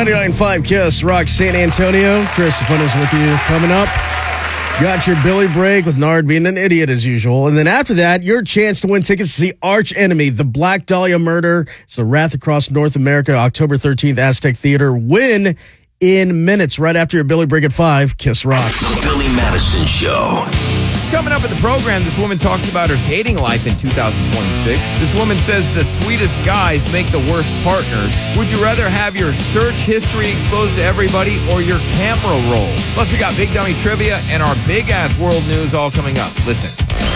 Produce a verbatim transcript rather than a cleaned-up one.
ninety-nine point five Kiss Rock San Antonio. Chris Apunas with you coming up. Got your Billy break with Nard being an idiot as usual. And then after that, your chance to win tickets to see Arch Enemy, The Black Dahlia Murder. It's the Wrath Across North America, October thirteenth, Aztec Theater. Win in minutes right after your Billy break at five. Kiss Rocks. The Billy Madison Show. Coming up in the program, this woman talks about her dating life in two thousand twenty-six. This woman says the sweetest guys make the worst partners. Would you rather have your search history exposed to everybody or your camera roll? Plus, we got Big Dummy Trivia and our big-ass world news all coming up. Listen.